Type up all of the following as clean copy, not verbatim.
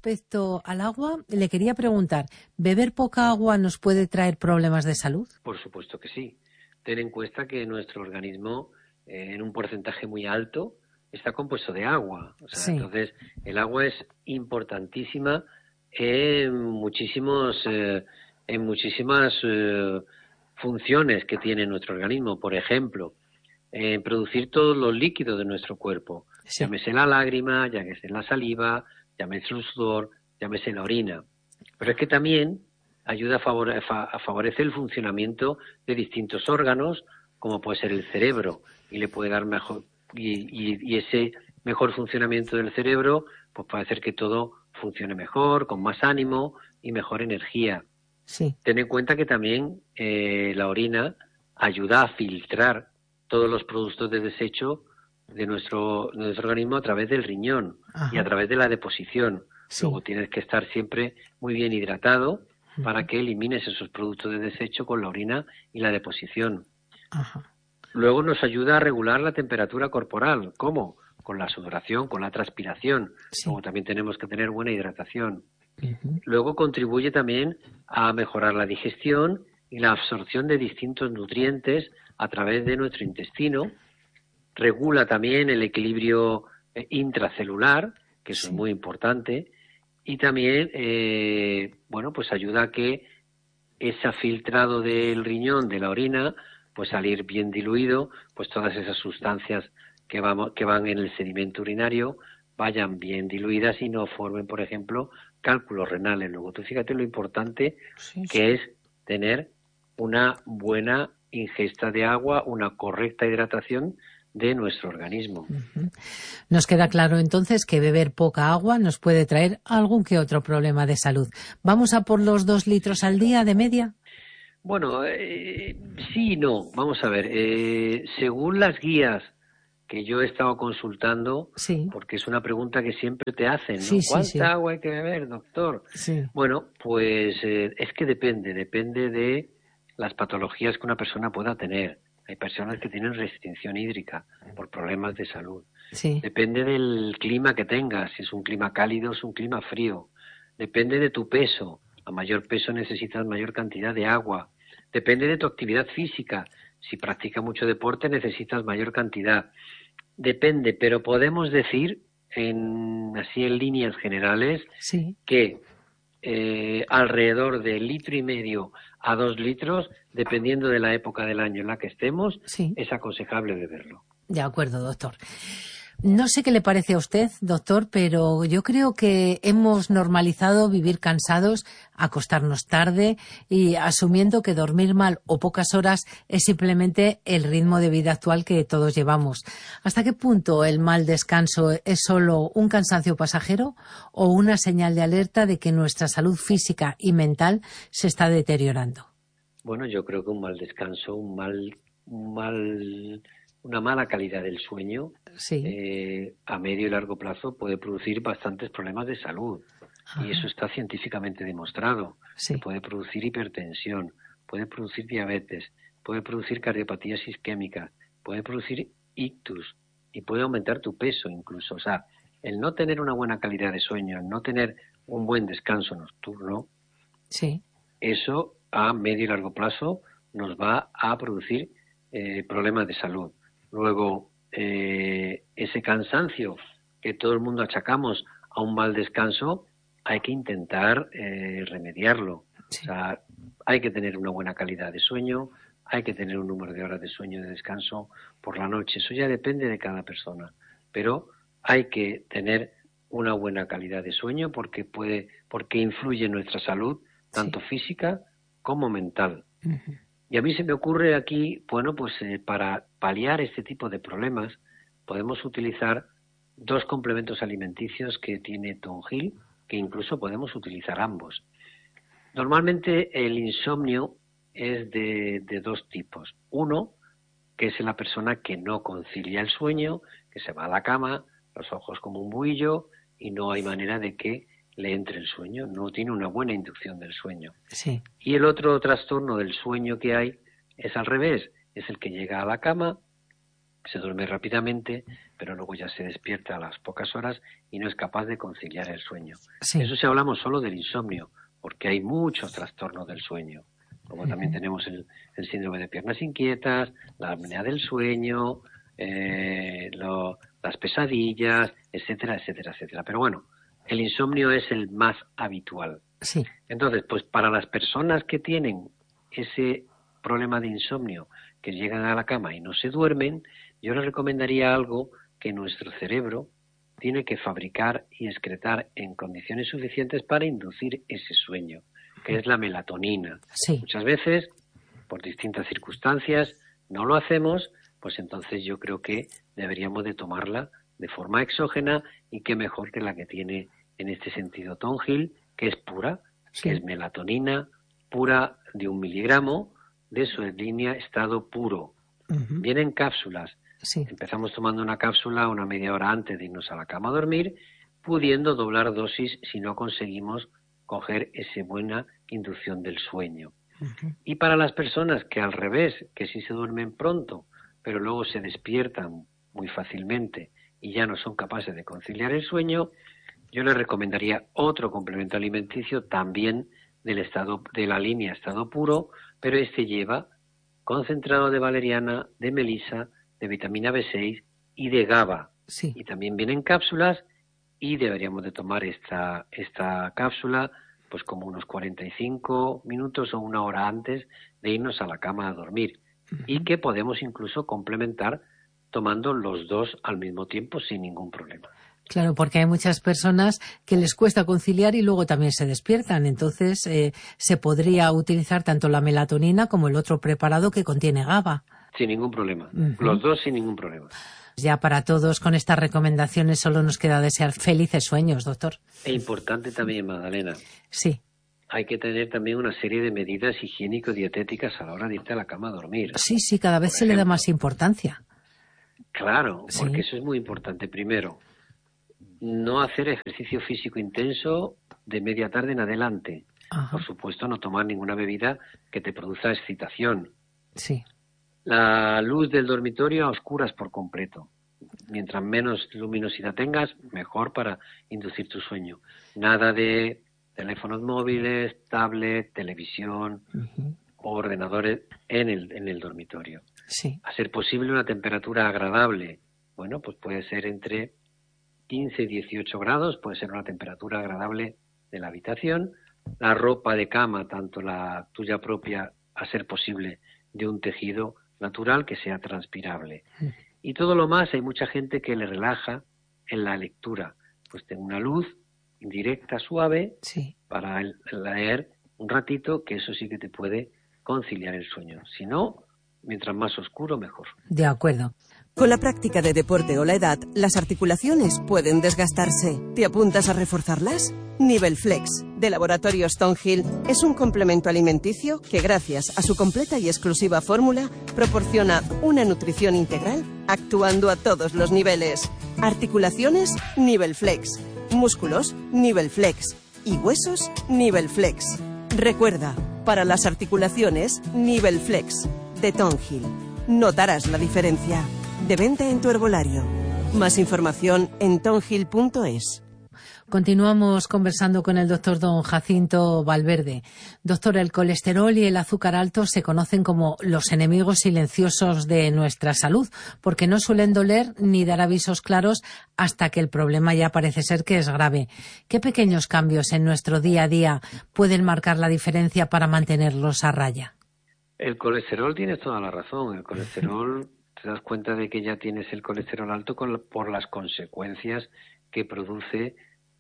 respecto al agua, le quería preguntar, ¿beber poca agua nos puede traer problemas de salud? Por supuesto que sí. Ten en cuenta que nuestro organismo, en un porcentaje muy alto, está compuesto de agua. O sea, Sí. entonces, el agua es importantísima en muchísimas funciones que tiene nuestro organismo. Por ejemplo, producir todos los líquidos de nuestro cuerpo. Sí. Llámese la lágrima, llámese la saliva, llámese el sudor, llámese la orina. Pero es que también ayuda a favorecer el funcionamiento de distintos órganos, como puede ser el cerebro, y le puede dar mejor, y ese mejor funcionamiento del cerebro, pues puede hacer que todo funcione mejor, con más ánimo y mejor energía. Sí. Ten en cuenta que también la orina ayuda a filtrar todos los productos de desecho de nuestro organismo a través del riñón. Ajá. Y a través de la deposición. Sí. Luego tienes que estar siempre muy bien hidratado para que elimines esos productos de desecho con la orina y la deposición. Ajá. Luego nos ayuda a regular la temperatura corporal. ¿Cómo? Con la sudoración, con la transpiración. Sí. Luego también tenemos que tener buena hidratación. Uh-huh. Luego contribuye también a mejorar la digestión y la absorción de distintos nutrientes a través de nuestro intestino. Regula también el equilibrio intracelular, que eso Sí. es muy importante, y también, pues ayuda a que ese filtrado del riñón, de la orina, pues al ir bien diluido, pues todas esas sustancias que van en el sedimento urinario vayan bien diluidas y no formen, por ejemplo, cálculos renales. Luego tú fíjate lo importante que es tener una buena ingesta de agua, una correcta hidratación de nuestro organismo. Uh-huh. Nos queda claro entonces que beber poca agua nos puede traer algún que otro problema de salud. ¿Vamos a por los 2 litros al día de media? Bueno, sí y no. Vamos a ver, según las guías que yo he estado consultando, sí. Porque es una pregunta que siempre te hacen, ¿no? Sí, ¿Cuánta sí. agua hay que beber, doctor? Sí. Bueno, pues es que depende de las patologías que una persona pueda tener. Hay personas que tienen restricción hídrica por problemas de salud. Sí. Depende del clima que tengas, si es un clima cálido o es un clima frío. Depende de tu peso. A mayor peso necesitas mayor cantidad de agua. Depende de tu actividad física. Si practicas mucho deporte necesitas mayor cantidad. Depende, pero podemos decir, así en líneas generales, sí. que alrededor de 1,5 litros a 2 litros, dependiendo de la época del año en la que estemos, sí. es aconsejable beberlo. De acuerdo, doctor. No sé qué le parece a usted, doctor, pero yo creo que hemos normalizado vivir cansados, acostarnos tarde y asumiendo que dormir mal o pocas horas es simplemente el ritmo de vida actual que todos llevamos. ¿Hasta qué punto el mal descanso es solo un cansancio pasajero o una señal de alerta de que nuestra salud física y mental se está deteriorando? Bueno, yo creo que un mal descanso, una mala calidad del sueño, sí. A medio y largo plazo puede producir bastantes problemas de salud. Ajá. Y eso está científicamente demostrado. Sí. Puede producir hipertensión, puede producir diabetes, puede producir cardiopatías isquémicas, puede producir ictus y puede aumentar tu peso incluso. O sea, el no tener una buena calidad de sueño, el no tener un buen descanso nocturno, sí. Eso a medio y largo plazo nos va a producir problemas de salud. Luego, ese cansancio que todo el mundo achacamos a un mal descanso, hay que intentar remediarlo. Sí. O sea, hay que tener una buena calidad de sueño, hay que tener un número de horas de sueño y de descanso por la noche. Eso ya depende de cada persona. Pero hay que tener una buena calidad de sueño porque influye en nuestra salud, tanto física como mental. Uh-huh. Y a mí se me ocurre aquí, para paliar este tipo de problemas, podemos utilizar 2 complementos alimenticios que tiene Tom Hill, que incluso podemos utilizar ambos. Normalmente el insomnio es de 2 tipos. Uno, que es la persona que no concilia el sueño, que se va a la cama, los ojos como un buhillo, y no hay manera de que le entre el sueño, no tiene una buena inducción del sueño. Sí. Y el otro trastorno del sueño que hay es al revés, es el que llega a la cama, se duerme rápidamente, pero luego ya se despierta a las pocas horas y no es capaz de conciliar el sueño. Sí. Eso si hablamos solo del insomnio, porque hay muchos trastornos del sueño. Como también tenemos el síndrome de piernas inquietas, la apnea del sueño, las pesadillas, etcétera, etcétera, etcétera. Pero bueno, el insomnio es el más habitual. Sí. Entonces, pues para las personas que tienen ese problema de insomnio, que llegan a la cama y no se duermen, yo les recomendaría algo que nuestro cerebro tiene que fabricar y excretar en condiciones suficientes para inducir ese sueño, que es la melatonina. Sí. Muchas veces, por distintas circunstancias, no lo hacemos, pues entonces yo creo que deberíamos de tomarla de forma exógena, y qué mejor que la que tiene en este sentido Tonjil, que es pura, Sí. que es melatonina pura de 1 miligramo de suelinea estado puro. Viene en cápsulas. Sí. Empezamos tomando una cápsula una media hora antes de irnos a la cama a dormir, pudiendo doblar dosis si no conseguimos coger esa buena inducción del sueño. Y para las personas que al revés, que sí se duermen pronto, pero luego se despiertan muy fácilmente y ya no son capaces de conciliar el sueño, yo les recomendaría otro complemento alimenticio también de la línea estado puro, pero este lleva concentrado de valeriana, de melisa, de vitamina B6 y de GABA. Sí. Y también vienen cápsulas, y deberíamos de tomar esta cápsula pues como unos 45 minutos o 1 hora antes de irnos a la cama a dormir. Y que podemos incluso complementar tomando los dos al mismo tiempo sin ningún problema. Claro, porque hay muchas personas que les cuesta conciliar y luego también se despiertan. Entonces, se podría utilizar tanto la melatonina como el otro preparado que contiene GABA. Sin ningún problema. Los dos sin ningún problema. Ya para todos, con estas recomendaciones, solo nos queda desear felices sueños, doctor. E importante también, Magdalena. Sí. Hay que tener también una serie de medidas higiénico-dietéticas a la hora de irte a la cama a dormir. Sí, cada vez se le da más importancia. Claro, Sí. porque eso es muy importante. Primero, no hacer ejercicio físico intenso de media tarde en adelante. Ajá. Por supuesto, no tomar ninguna bebida que te produzca excitación. Sí. La luz del dormitorio a oscuras por completo. Mientras menos luminosidad tengas, mejor para inducir tu sueño. Nada de teléfonos móviles, tablet, televisión o ordenadores en el dormitorio. Sí. A ser posible una temperatura agradable. Bueno, pues puede ser entre 15 y 18 grados, puede ser una temperatura agradable de la habitación. La ropa de cama, tanto la tuya propia, a ser posible, de un tejido natural que sea transpirable. Y todo lo más, hay mucha gente que le relaja en la lectura. Pues tengo una luz indirecta, suave, Sí. para leer un ratito, que eso sí que te puede conciliar el sueño. Si no, mientras más oscuro, mejor. De acuerdo. Con la práctica de deporte o la edad, las articulaciones pueden desgastarse. ¿Te apuntas a reforzarlas? Nivel Flex, de Laboratorios Tonjil, es un complemento alimenticio que, gracias a su completa y exclusiva fórmula, proporciona una nutrición integral actuando a todos los niveles. Articulaciones, Nivel Flex. Músculos, Nivel Flex. Y huesos, Nivel Flex. Recuerda, para las articulaciones, Nivel Flex, de Tonjil. Notarás la diferencia. De venta en tu herbolario. Más información en tonjil.es. Continuamos conversando con el doctor don Jacinto Valverde. Doctor, el colesterol y el azúcar alto se conocen como los enemigos silenciosos de nuestra salud, porque no suelen doler ni dar avisos claros hasta que el problema ya parece ser que es grave. ¿Qué pequeños cambios en nuestro día a día pueden marcar la diferencia para mantenerlos a raya? El colesterol, tienes toda la razón. El colesterol, te das cuenta de que ya tienes el colesterol alto por las consecuencias que produce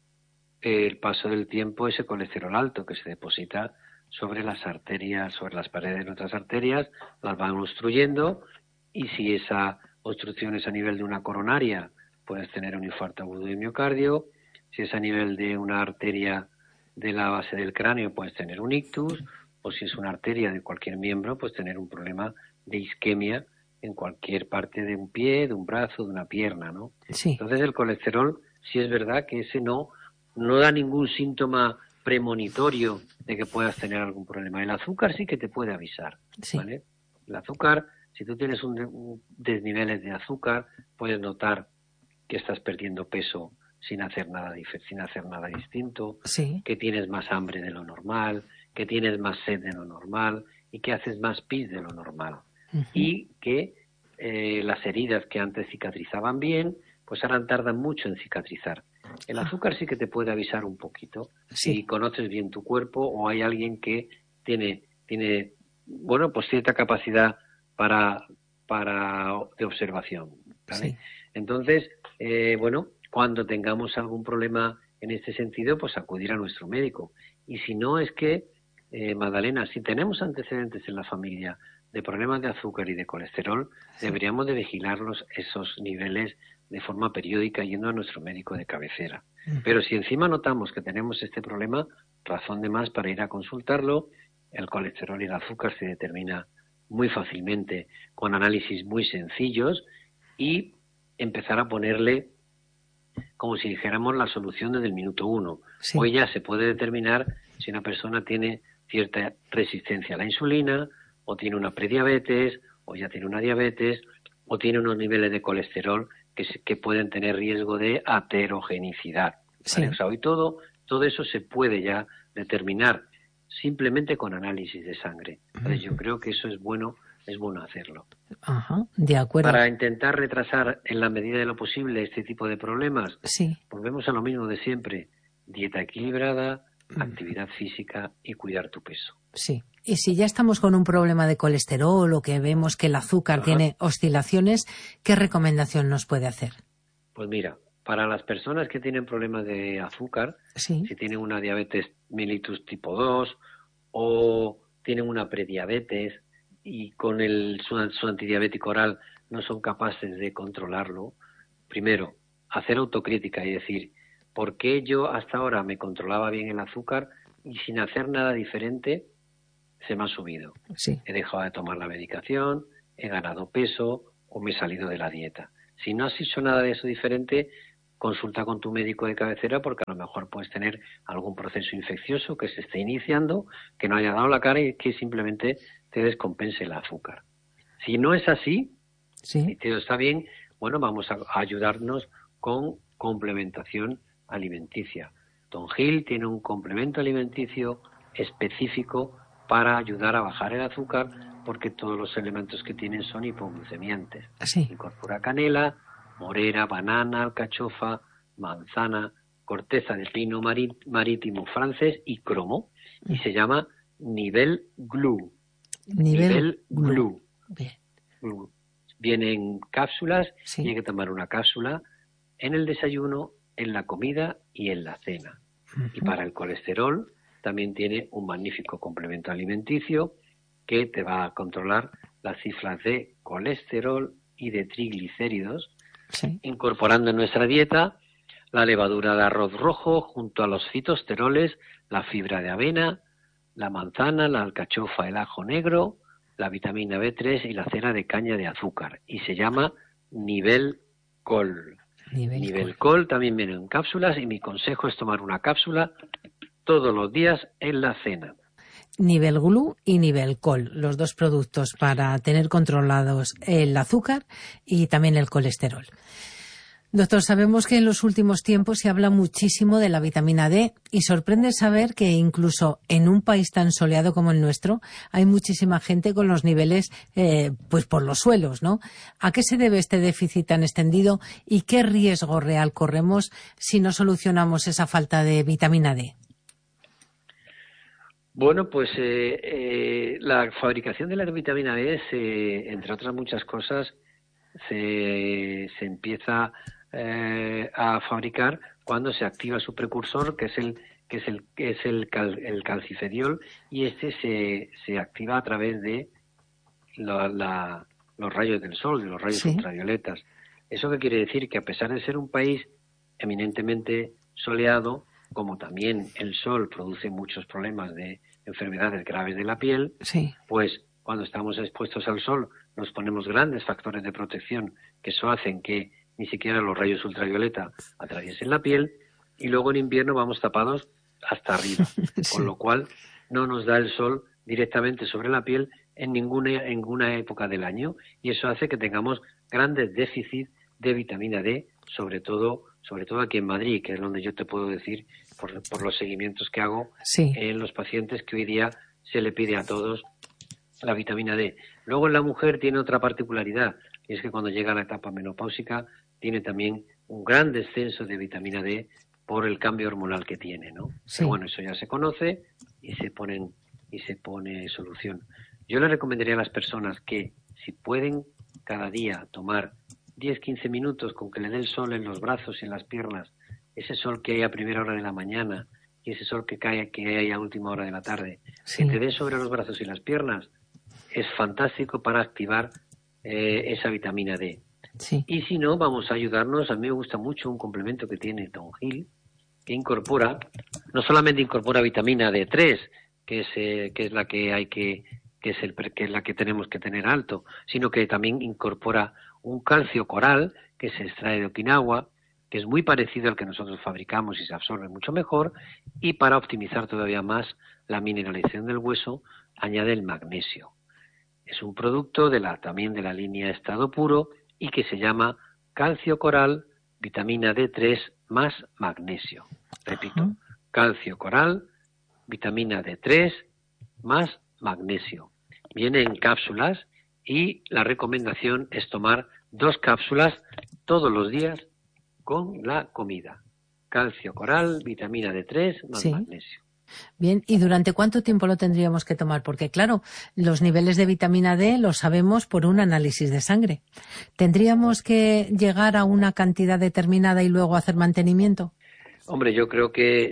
el paso del tiempo, ese colesterol alto que se deposita sobre las arterias, sobre las paredes de nuestras arterias, las van obstruyendo, y si esa obstrucción es a nivel de una coronaria, puedes tener un infarto agudo de miocardio. Si es a nivel de una arteria de la base del cráneo, puedes tener un ictus, o si es una arteria de cualquier miembro, puedes tener un problema de isquemia en cualquier parte de un pie, de un brazo, de una pierna, ¿no? Sí. Entonces el colesterol, sí es verdad que ese no da ningún síntoma premonitorio de que puedas tener algún problema. El azúcar sí que te puede avisar, Sí. ¿vale? El azúcar, si tú tienes un desniveles de azúcar, puedes notar que estás perdiendo peso sin hacer nada distinto, Sí. que tienes más hambre de lo normal, que tienes más sed de lo normal y que haces más pis de lo normal. Y que las heridas que antes cicatrizaban bien, pues ahora tardan mucho en cicatrizar. El azúcar sí que te puede avisar un poquito, Sí. si conoces bien tu cuerpo o hay alguien que tiene bueno, pues cierta capacidad de observación, ¿vale? Sí. Entonces, bueno, cuando tengamos algún problema en este sentido, pues acudir a nuestro médico. Y si no, es que, Magdalena, si tenemos antecedentes en la familia de problemas de azúcar y de colesterol, deberíamos de vigilarlos esos niveles de forma periódica yendo a nuestro médico de cabecera. Pero si encima notamos que tenemos este problema, razón de más para ir a consultarlo. El colesterol y el azúcar se determina muy fácilmente con análisis muy sencillos y empezar a ponerle, como si dijéramos, la solución desde el minuto 1. Sí. Hoy ya se puede determinar si una persona tiene cierta resistencia a la insulina, o tiene una prediabetes, o ya tiene una diabetes, o tiene unos niveles de colesterol que pueden tener riesgo de aterogenicidad, ¿vale? Sí. O sea, hoy todo eso se puede ya determinar simplemente con análisis de sangre. Entonces yo creo que eso es bueno hacerlo. Ajá, de acuerdo. Para intentar retrasar en la medida de lo posible este tipo de problemas, Sí. volvemos a lo mismo de siempre: dieta equilibrada, actividad física y cuidar tu peso. Sí. Y si ya estamos con un problema de colesterol o que vemos que el azúcar tiene oscilaciones, ¿qué recomendación nos puede hacer? Pues mira, para las personas que tienen problemas de azúcar, Sí. si tienen una diabetes mellitus tipo 2 o tienen una prediabetes y con su antidiabético oral no son capaces de controlarlo, primero, hacer autocrítica y decir, ¿por qué yo hasta ahora me controlaba bien el azúcar y sin hacer nada diferente se me ha subido? Sí. He dejado de tomar la medicación, he ganado peso o me he salido de la dieta. Si no has hecho nada de eso diferente, consulta con tu médico de cabecera, porque a lo mejor puedes tener algún proceso infeccioso que se esté iniciando, que no haya dado la cara y que simplemente te descompense el azúcar. Si no es así, y todo está bien, bueno, vamos a ayudarnos con complementación alimenticia. Tonghil tiene un complemento alimenticio específico para ayudar a bajar el azúcar, porque todos los elementos que tienen son hipoglucemiantes. Sí. Incorpora canela, morera, banana, alcachofa, manzana, corteza de pino marítimo francés y cromo. Y se llama Nivel Glue. Nivel Glue. Bien. Viene en cápsulas, Sí. y hay que tomar una cápsula en el desayuno, en la comida y en la cena. Y para el colesterol también tiene un magnífico complemento alimenticio que te va a controlar las cifras de colesterol y de triglicéridos, Sí. incorporando en nuestra dieta la levadura de arroz rojo junto a los fitosteroles, la fibra de avena, la manzana, la alcachofa, el ajo negro, la vitamina B3 y la cera de caña de azúcar. Y se llama Nivel Col. Nivel Col también viene en cápsulas y mi consejo es tomar una cápsula todos los días en la cena. Nivel Glue y Nivel Col, los dos productos para tener controlados el azúcar y también el colesterol. Doctor, sabemos que en los últimos tiempos se habla muchísimo de la vitamina D y sorprende saber que incluso en un país tan soleado como el nuestro hay muchísima gente con los niveles pues por los suelos, ¿no? ¿A qué se debe este déficit tan extendido y qué riesgo real corremos si no solucionamos esa falta de vitamina D? Bueno, pues la fabricación de la vitamina D, entre otras muchas cosas, se empieza a fabricar cuando se activa su precursor, que es el calcifediol, y este se activa a través de los rayos del sol, de los rayos ultravioletas. ¿Eso qué quiere decir? Que a pesar de ser un país eminentemente soleado, como también el sol produce muchos problemas de enfermedades graves de la piel, pues cuando estamos expuestos al sol nos ponemos grandes factores de protección que eso hacen que ni siquiera los rayos ultravioleta atraviesen la piel, y luego en invierno vamos tapados hasta arriba, con lo cual no nos da el sol directamente sobre la piel en ninguna época del año, y eso hace que tengamos grandes déficits de vitamina D sobre todo aquí en Madrid, que es donde yo te puedo decir, por los seguimientos que hago en los pacientes, que hoy día se le pide a todos la vitamina D. Luego en la mujer tiene otra particularidad, y es que cuando llega a la etapa menopáusica tiene también un gran descenso de vitamina D por el cambio hormonal que tiene, ¿no? Sí. Pero bueno, eso ya se conoce y se pone solución. Yo le recomendaría a las personas que, si pueden cada día tomar 10-15 minutos con que le dé el sol en los brazos y en las piernas, ese sol que hay a primera hora de la mañana y ese sol que hay a última hora de la tarde, que te dé sobre los brazos y las piernas, es fantástico para activar esa vitamina D. Sí. Y si no, vamos a ayudarnos. A mí me gusta mucho un complemento que tiene Tonghil, que incorpora, no solamente incorpora vitamina D3, que es la que tenemos que tener alto, sino que también incorpora un calcio coral que se extrae de Okinawa, que es muy parecido al que nosotros fabricamos y se absorbe mucho mejor, y para optimizar todavía más la mineralización del hueso, añade el magnesio. Es un producto también de la línea Estado Puro y que se llama calcio coral, vitamina D3 más magnesio. Repito, calcio coral, vitamina D3 más magnesio. Viene en cápsulas y la recomendación es tomar 2 cápsulas todos los días con la comida. Calcio coral, vitamina D3 más magnesio. Bien, ¿y durante cuánto tiempo lo tendríamos que tomar? Porque, claro, los niveles de vitamina D los sabemos por un análisis de sangre. ¿Tendríamos que llegar a una cantidad determinada y luego hacer mantenimiento? Hombre, yo creo que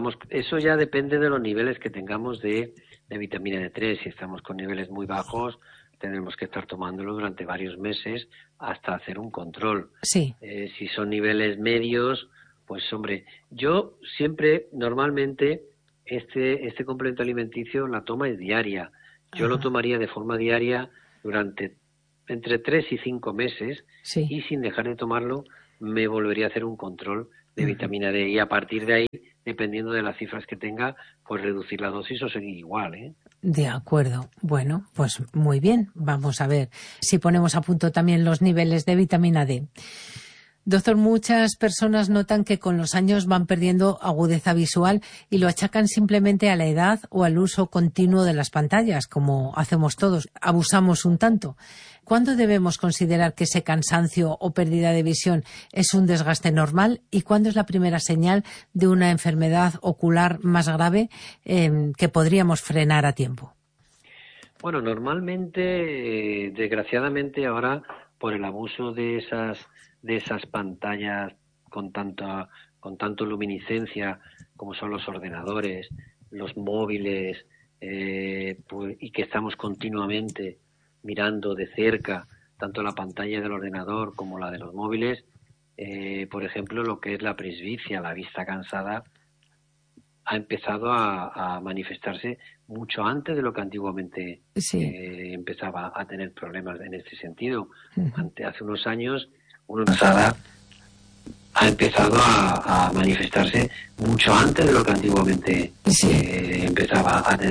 eso ya depende de los niveles que tengamos de vitamina D3. Si estamos con niveles muy bajos, tendremos que estar tomándolo durante varios meses hasta hacer un control. Sí. Si son niveles medios, pues hombre, yo siempre, normalmente, este complemento alimenticio, la toma es diaria. Yo lo tomaría de forma diaria durante entre 3 y 5 meses, y sin dejar de tomarlo me volvería a hacer un control de vitamina D, y a partir de ahí, dependiendo de las cifras que tenga, pues reducir la dosis o seguir igual, ¿eh? De acuerdo. Bueno, pues muy bien. Vamos a ver si ponemos a punto también los niveles de vitamina D. Doctor, muchas personas notan que con los años van perdiendo agudeza visual y lo achacan simplemente a la edad o al uso continuo de las pantallas, como hacemos todos. Abusamos un tanto. ¿Cuándo debemos considerar que ese cansancio o pérdida de visión es un desgaste normal y cuándo es la primera señal de una enfermedad ocular más grave que podríamos frenar a tiempo? Bueno, normalmente, desgraciadamente ahora, por el abuso de esas pantallas con tanto luminiscencia como son los ordenadores, los móviles, y que estamos continuamente mirando de cerca tanto la pantalla del ordenador como la de los móviles, por ejemplo, lo que es la presbicia, la vista cansada, ha empezado a manifestarse mucho antes de lo que antiguamente empezaba a tener problemas en este sentido. Hace unos años, una cansada ha empezado a manifestarse mucho antes de lo que antiguamente empezaba a tener